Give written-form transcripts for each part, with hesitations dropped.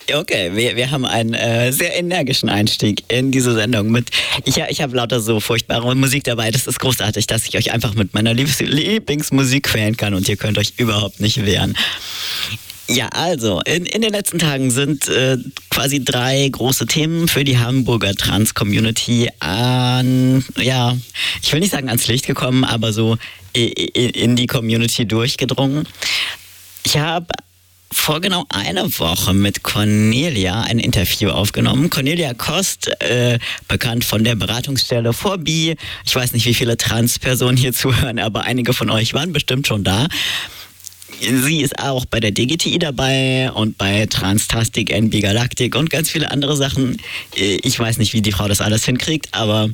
Okay, wir haben einen sehr energischen Einstieg in diese Sendung mit. Ich habe lauter so furchtbare Musik dabei. Das ist großartig, dass ich euch einfach mit meiner Lieblingsmusik quälen kann und ihr könnt euch überhaupt nicht wehren. Ja, also, in den letzten Tagen sind quasi 3 große Themen für die Hamburger Trans-Community ich will nicht sagen ans Licht gekommen, aber so in die Community durchgedrungen. Ich habe vor genau einer Woche mit Cornelia ein Interview aufgenommen. Cornelia Kost, bekannt von der Beratungsstelle Phobie. Ich weiß nicht, wie viele Trans-Personen hier zuhören, aber einige von euch waren bestimmt schon da. Sie ist auch bei der DGTI dabei und bei Transtastic, NB Galactic und ganz viele andere Sachen. Ich weiß nicht, wie die Frau das alles hinkriegt, aber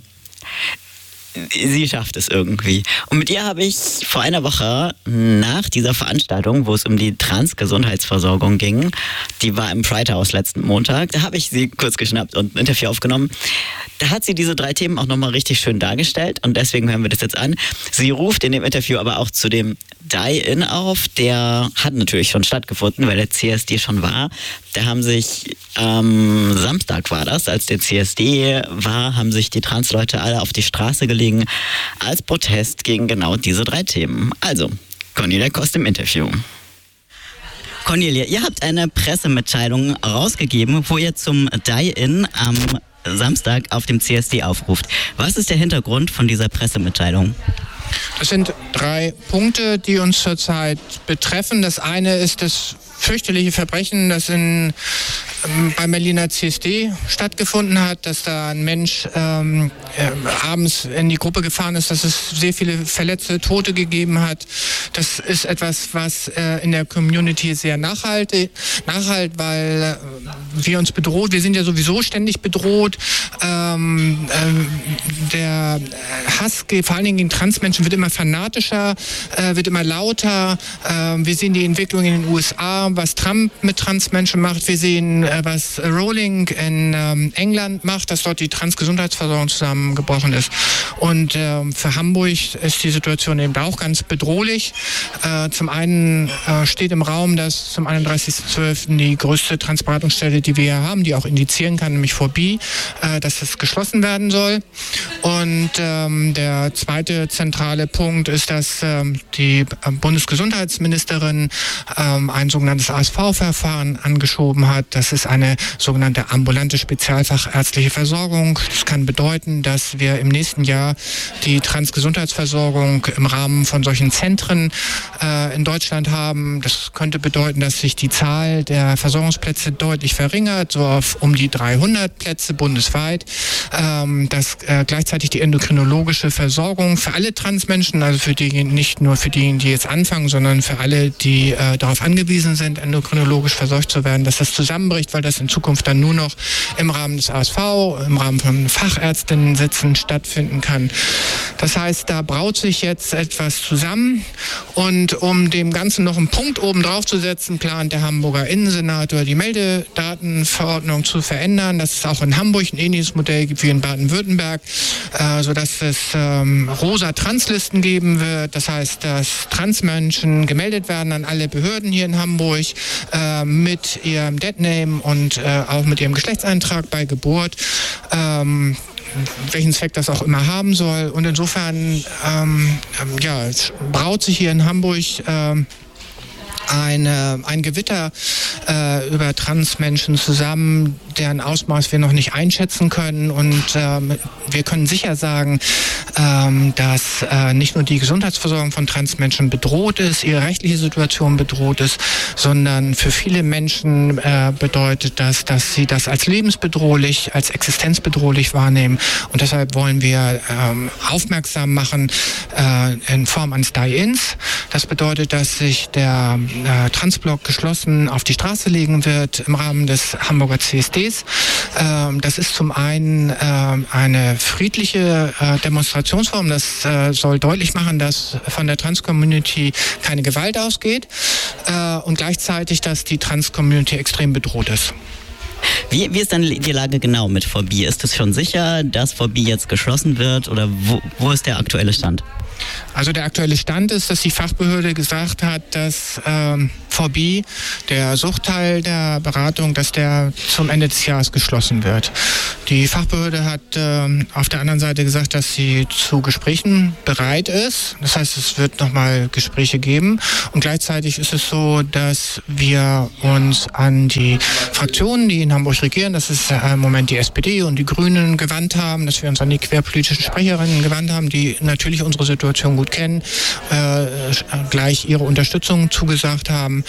sie schafft es irgendwie. Und mit ihr habe ich vor einer Woche nach dieser Veranstaltung, wo es um die Trans-Gesundheitsversorgung ging, die war im Pride House letzten Montag, da habe ich sie kurz geschnappt und ein Interview aufgenommen. Da hat sie diese 3 Themen auch nochmal richtig schön dargestellt und deswegen hören wir das jetzt an. Sie ruft in dem Interview aber auch zu dem Die-In auf, der hat natürlich schon stattgefunden, weil der CSD schon war. Da haben sich Samstag war das, als der CSD war, haben sich die Trans-Leute alle auf die Straße gelegen als Protest gegen genau diese 3 Themen. Also, Cornelia Kost im Interview. Cornelia, ihr habt eine Pressemitteilung rausgegeben, wo ihr zum Die-In am Samstag auf dem CSD aufruft. Was ist der Hintergrund von dieser Pressemitteilung? Das sind 3 Punkte, die uns zurzeit betreffen. Das eine ist das fürchterliche Verbrechen, das beim Berliner CSD stattgefunden hat, dass da ein Mensch abends in die Gruppe gefahren ist, dass es sehr viele Verletzte, Tote gegeben hat. Das ist etwas, was in der Community sehr nachhalt, weil wir uns bedroht, wir sind ja sowieso ständig bedroht. Der Hass, vor allen Dingen gegen Transmenschen, wird immer fanatischer, wird immer lauter. Wir sehen die Entwicklung in den USA, was Trump mit Transmenschen macht. Wir sehen, was Rowling in England macht, dass dort die Transgesundheitsversorgung zusammengebrochen ist. Und für Hamburg ist die Situation eben auch ganz bedrohlich. Zum einen steht im Raum, dass zum 31.12. die größte Transberatungsstelle, die wir hier haben, die auch indizieren kann, nämlich Phobie, dass das geschlossen werden soll. Und der zweite zentrale Punkt ist, dass die Bundesgesundheitsministerin ein sogenanntes ASV-Verfahren angeschoben hat. Das ist eine sogenannte ambulante spezialfachärztliche Versorgung. Das kann bedeuten, dass wir im nächsten Jahr die Transgesundheitsversorgung im Rahmen von solchen Zentren in Deutschland haben. Das könnte bedeuten, dass sich die Zahl der Versorgungsplätze deutlich verringert, so auf um die 300 Plätze bundesweit. Dass gleichzeitig die endokrinologische Versorgung für alle Transmenschen, also für die, nicht nur für diejenigen, die jetzt anfangen, sondern für alle, die darauf angewiesen sind, endokrinologisch versorgt zu werden, dass das zusammenbricht, weil das in Zukunft dann nur noch im Rahmen des ASV, im Rahmen von Fachärztinnen-Sitzen stattfinden kann. Das heißt, da braut sich jetzt etwas zusammen und um dem Ganzen noch einen Punkt oben drauf zu setzen, plant der Hamburger Innensenator die Meldedatenverordnung zu verändern, dass es auch in Hamburg ein ähnliches Modell gibt wie in Baden-Württemberg, sodass es rosa Translisten geben wird. Das heißt, dass Transmenschen gemeldet werden an alle Behörden hier in Hamburg mit ihrem Deadname und auch mit ihrem Geschlechtseintrag bei Geburt. Welchen Zweck das auch immer haben soll. Und insofern es braut sich hier in Hamburg ein Gewitter über Transmenschen zusammen, deren Ausmaß wir noch nicht einschätzen können. Und wir können sicher sagen, dass nicht nur die Gesundheitsversorgung von Transmenschen bedroht ist, ihre rechtliche Situation bedroht ist, sondern für viele Menschen bedeutet das, dass sie das als lebensbedrohlich, als existenzbedrohlich wahrnehmen. Und deshalb wollen wir aufmerksam machen in Form eines Die-Ins. Das bedeutet, dass sich der Transblock geschlossen auf die Straße legen wird im Rahmen des Hamburger CSDs. Das ist zum einen eine friedliche Demonstrationsform. Das soll deutlich machen, dass von der Trans-Community keine Gewalt ausgeht und gleichzeitig, dass die Trans-Community extrem bedroht ist. Wie ist dann die Lage genau mit Phobie? Ist es schon sicher, dass Phobie jetzt geschlossen wird oder wo ist der aktuelle Stand? Also der aktuelle Stand ist, dass die Fachbehörde gesagt hat, dass VB, der Suchtteil der Beratung, dass der zum Ende des Jahres geschlossen wird. Die Fachbehörde hat auf der anderen Seite gesagt, dass sie zu Gesprächen bereit ist. Das heißt, es wird nochmal Gespräche geben. Und gleichzeitig ist es so, dass wir uns an die Fraktionen, die in Hamburg regieren, das ist im Moment die SPD und die Grünen, gewandt haben, dass wir uns an die querpolitischen Sprecherinnen gewandt haben, die natürlich unsere Situation gut kennen, gleich ihre Unterstützung zugesagt haben.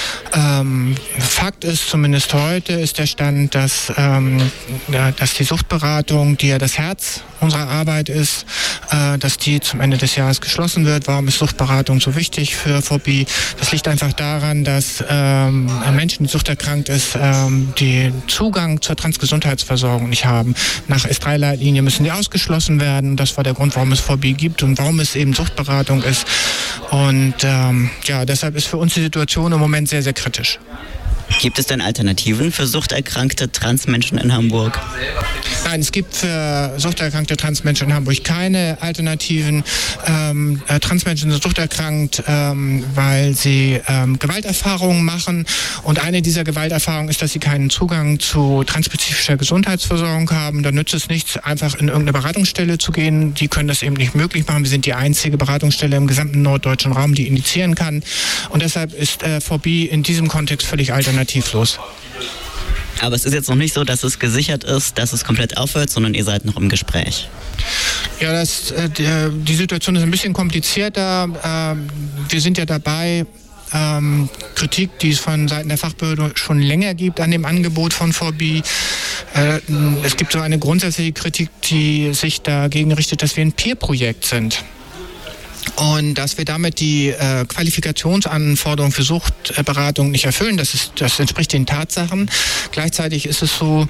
Fakt ist, zumindest heute ist der Stand, dass die Suchtberatung, die ja das Herz unserer Arbeit ist, dass die zum Ende des Jahres geschlossen wird. Warum ist Suchtberatung so wichtig für VB? Das liegt einfach daran, dass Menschen, die suchterkrankt ist, den Zugang zur Transgesundheitsversorgung nicht haben. Nach S3-Leitlinie müssen die ausgeschlossen werden. Das war der Grund, warum es VB gibt und warum es eben Suchtberatung ist. Und deshalb ist für uns die Situation im Moment sehr, sehr kritisch. Gibt es denn Alternativen für suchterkrankte Transmenschen in Hamburg? Nein, es gibt für suchterkrankte Transmenschen in Hamburg keine Alternativen. Transmenschen sind suchterkrankt, weil sie Gewalterfahrungen machen. Und eine dieser Gewalterfahrungen ist, dass sie keinen Zugang zu transspezifischer Gesundheitsversorgung haben. Da nützt es nichts, einfach in irgendeine Beratungsstelle zu gehen. Die können das eben nicht möglich machen. Wir sind die einzige Beratungsstelle im gesamten norddeutschen Raum, die indizieren kann. Und deshalb ist VB in diesem Kontext völlig alternativlos. Aber es ist jetzt noch nicht so, dass es gesichert ist, dass es komplett aufhört, sondern ihr seid noch im Gespräch. Ja, die Situation ist ein bisschen komplizierter. Wir sind ja dabei, Kritik, die es von Seiten der Fachbehörde schon länger gibt an dem Angebot von VB. Es gibt so eine grundsätzliche Kritik, die sich dagegen richtet, dass wir ein Peer-Projekt sind. Und dass wir damit die Qualifikationsanforderungen für Suchtberatung nicht erfüllen, das entspricht den Tatsachen. Gleichzeitig ist es so,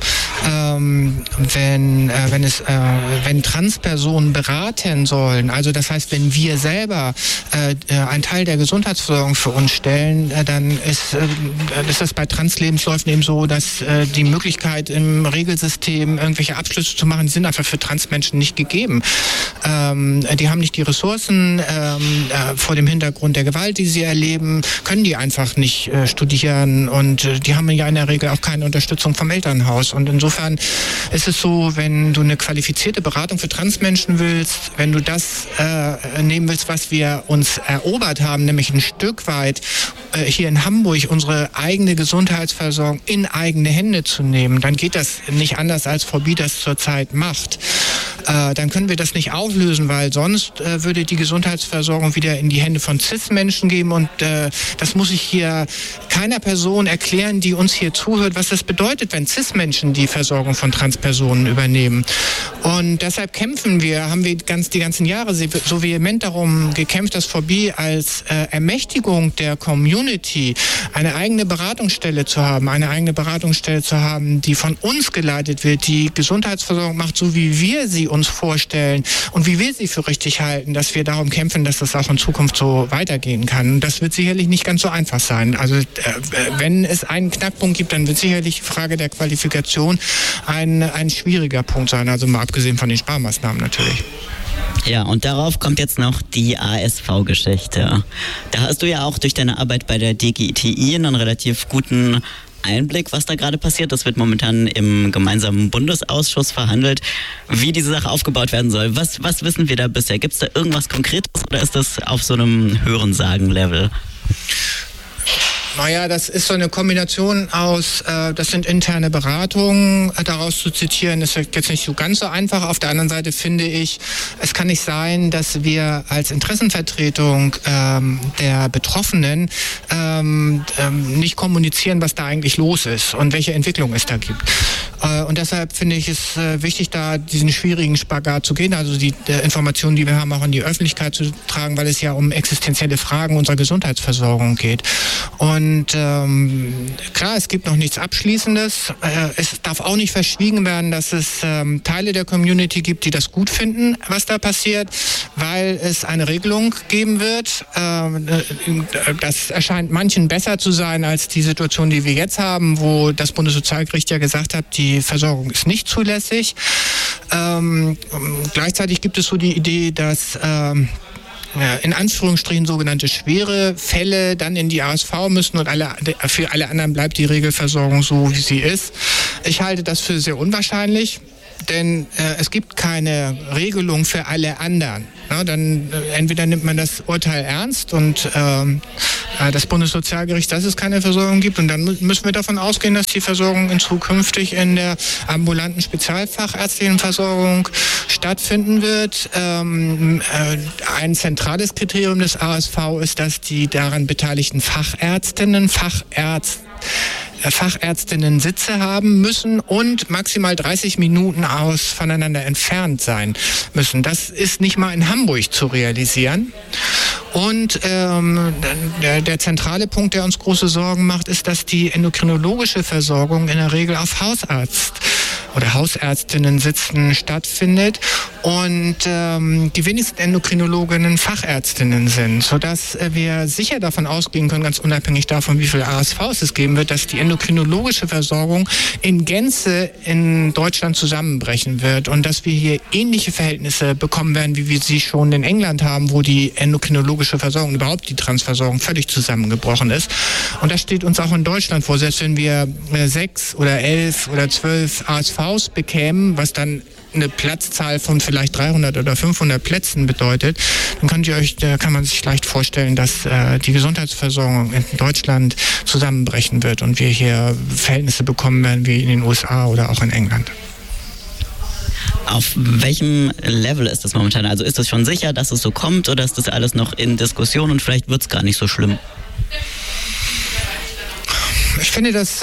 wenn Transpersonen beraten sollen, also das heißt, wenn wir selber einen Teil der Gesundheitsversorgung für uns stellen, dann ist das bei Translebensläufen eben so, dass die Möglichkeit im Regelsystem irgendwelche Abschlüsse zu machen, die sind einfach für Transmenschen nicht gegeben. Die haben nicht die Ressourcen, vor dem Hintergrund der Gewalt, die sie erleben, können die einfach nicht studieren und die haben ja in der Regel auch keine Unterstützung vom Elternhaus. Und insofern ist es so, wenn du eine qualifizierte Beratung für Transmenschen willst, wenn du das nehmen willst, was wir uns erobert haben, nämlich ein Stück weit hier in Hamburg unsere eigene Gesundheitsversorgung in eigene Hände zu nehmen, dann geht das nicht anders, als VB das zurzeit macht. Dann können wir das nicht auflösen, weil sonst würde die Gesundheitsversorgung wieder in die Hände von CIS-Menschen geben und das muss ich hier keiner Person erklären, die uns hier zuhört, was das bedeutet, wenn CIS-Menschen die Versorgung von Transpersonen übernehmen. Und deshalb haben wir die ganzen Jahre so vehement darum gekämpft, dass VB als Ermächtigung der Community eine eigene Beratungsstelle zu haben, die von uns geleitet wird, die Gesundheitsversorgung macht, so wie wir sie uns vorstellen und wie wir sie für richtig halten, dass wir darum kämpfen, dass das auch in Zukunft so weitergehen kann. Das wird sicherlich nicht ganz so einfach sein. Also wenn es einen Knackpunkt gibt, dann wird sicherlich die Frage der Qualifikation ein schwieriger Punkt sein, also mal abgesehen von den Sparmaßnahmen natürlich. Ja, und darauf kommt jetzt noch die ASV-Geschichte. Da hast du ja auch durch deine Arbeit bei der DGITI einen relativ guten Einblick, was da gerade passiert. Das wird momentan im gemeinsamen Bundesausschuss verhandelt, wie diese Sache aufgebaut werden soll. Was wissen wir da bisher? Gibt es da irgendwas Konkretes oder ist das auf so einem Hörensagen-Level? Naja, das ist so eine Kombination aus, das sind interne Beratungen, daraus zu zitieren, ist jetzt nicht so ganz so einfach. Auf der anderen Seite finde ich, es kann nicht sein, dass wir als Interessenvertretung der Betroffenen nicht kommunizieren, was da eigentlich los ist und welche Entwicklung es da gibt. Und deshalb finde ich es wichtig, da diesen schwierigen Spagat zu gehen, also die Informationen, die wir haben, auch in die Öffentlichkeit zu tragen, weil es ja um existenzielle Fragen unserer Gesundheitsversorgung geht. Und klar, es gibt noch nichts Abschließendes. Es darf auch nicht verschwiegen werden, dass es Teile der Community gibt, die das gut finden, was da passiert, weil es eine Regelung geben wird. Das erscheint manchen besser zu sein als die Situation, die wir jetzt haben, wo das Bundessozialgericht ja gesagt hat, die Versorgung ist nicht zulässig. Gleichzeitig gibt es so die Idee, dass in Anführungsstrichen sogenannte schwere Fälle dann in die ASV müssen und für alle anderen bleibt die Regelversorgung so, wie sie ist. Ich halte das für sehr unwahrscheinlich. Denn es gibt keine Regelung für alle anderen. Na, dann entweder nimmt man das Urteil ernst und das Bundessozialgericht, dass es keine Versorgung gibt. Und dann müssen wir davon ausgehen, dass die Versorgung zukünftig in der ambulanten spezialfachärztlichen Versorgung stattfinden wird. Ein zentrales Kriterium des ASV ist, dass die daran beteiligten Fachärztinnen Sitze haben müssen und maximal 30 Minuten voneinander entfernt sein müssen. Das ist nicht mal in Hamburg zu realisieren. Und der zentrale Punkt, der uns große Sorgen macht, ist, dass die endokrinologische Versorgung in der Regel auf Hausarzt oder Hausärztinnen sitzen stattfindet und die wenigsten Endokrinologinnen Fachärztinnen sind, sodass wir sicher davon ausgehen können, ganz unabhängig davon, wie viele ASVs es geben wird, dass die endokrinologische Versorgung in Gänze in Deutschland zusammenbrechen wird und dass wir hier ähnliche Verhältnisse bekommen werden, wie wir sie schon in England haben, wo die endokrinologische Versorgung, überhaupt die Transversorgung völlig zusammengebrochen ist. Und das steht uns auch in Deutschland vor, selbst wenn wir 6 oder 11 oder 12 ASVs bekämen, was dann eine Platzzahl von vielleicht 300 oder 500 Plätzen bedeutet, dann kann man sich leicht vorstellen, dass die Gesundheitsversorgung in Deutschland zusammenbrechen wird und wir hier Verhältnisse bekommen werden wie in den USA oder auch in England. Auf welchem Level ist das momentan? Also ist es schon sicher, dass es so kommt oder ist das alles noch in Diskussion und vielleicht wird es gar nicht so schlimm? Ich finde, das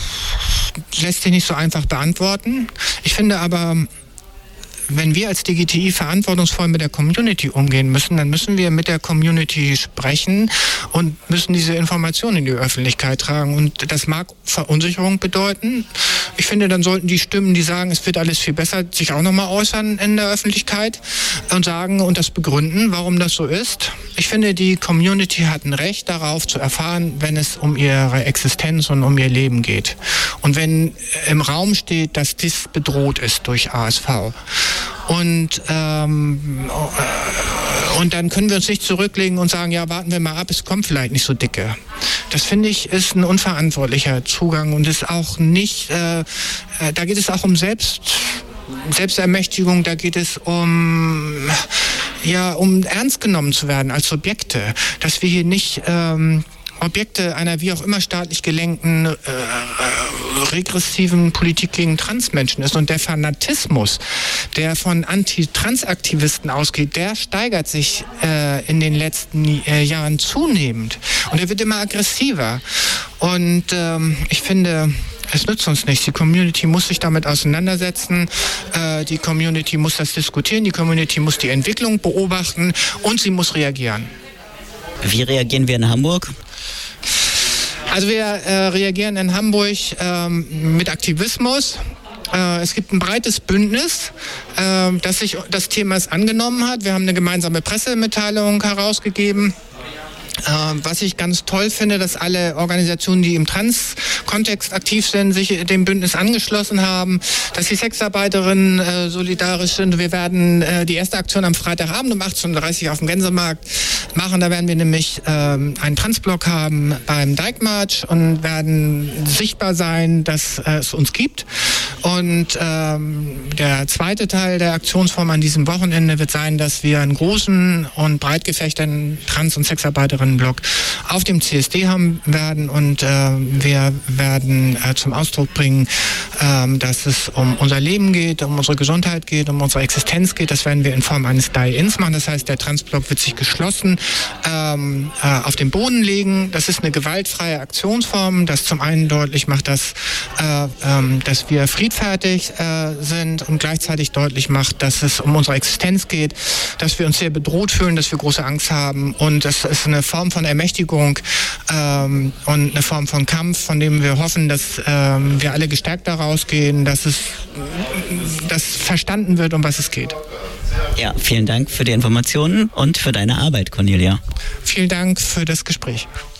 lässt sich nicht so einfach beantworten. Ich finde aber, wenn wir als DGTI verantwortungsvoll mit der Community umgehen müssen, dann müssen wir mit der Community sprechen und müssen diese Informationen in die Öffentlichkeit tragen. Und das mag Verunsicherung bedeuten. Ich finde, dann sollten die Stimmen, die sagen, es wird alles viel besser, sich auch nochmal äußern in der Öffentlichkeit und sagen und das begründen, warum das so ist. Ich finde, die Community hat ein Recht darauf zu erfahren, wenn es um ihre Existenz und um ihr Leben geht. Und wenn im Raum steht, dass dies bedroht ist durch ASV. Und dann können wir uns nicht zurücklegen und sagen, ja, warten wir mal ab, es kommt vielleicht nicht so dicke. Das finde ich ist ein unverantwortlicher Zugang und ist auch nicht, da geht es auch um Selbstermächtigung, da geht es um ernst genommen zu werden als Subjekte, dass wir hier nicht Objekte einer wie auch immer staatlich gelenkten regressiven Politik gegen Transmenschen ist. Und der Fanatismus, der von Anti-Trans-Aktivisten ausgeht, der steigert sich in den letzten Jahren zunehmend. Und er wird immer aggressiver. Und ich finde, es nützt uns nichts. Die Community muss sich damit auseinandersetzen. Die Community muss das diskutieren. Die Community muss die Entwicklung beobachten und sie muss reagieren. Wie reagieren wir in Hamburg? Also wir reagieren in Hamburg mit Aktivismus. Es gibt ein breites Bündnis, das sich das Themas angenommen hat. Wir haben eine gemeinsame Pressemitteilung herausgegeben. Was ich ganz toll finde, dass alle Organisationen, die im Trans-Kontext aktiv sind, sich dem Bündnis angeschlossen haben, dass die Sexarbeiterinnen solidarisch sind. Wir werden die erste Aktion am Freitagabend um 18:30 Uhr auf dem Gänsemarkt machen. Da werden wir nämlich einen Transblock haben beim Dijkmarsch und werden sichtbar sein, dass es uns gibt. Und der zweite Teil der Aktionsform an diesem Wochenende wird sein, dass wir einen großen und breit gefächerten Trans- und Sexarbeiterinnenblock auf dem CSD haben werden und wir werden zum Ausdruck bringen, dass es um unser Leben geht, um unsere Gesundheit geht, um unsere Existenz geht. Das werden wir in Form eines Die-Ins machen. Das heißt, der Transblock wird sich geschlossen auf den Boden legen. Das ist eine gewaltfreie Aktionsform, das zum einen deutlich macht, dass wir friedfertig sind und gleichzeitig deutlich macht, dass es um unsere Existenz geht, dass wir uns sehr bedroht fühlen, dass wir große Angst haben und das ist eine Form von Ermächtigung und eine Form von Kampf, von dem wir hoffen, dass wir alle gestärkt daraus gehen, dass verstanden wird, um was es geht. Ja, vielen Dank für die Informationen und für deine Arbeit, Cornelia. Vielen Dank für das Gespräch.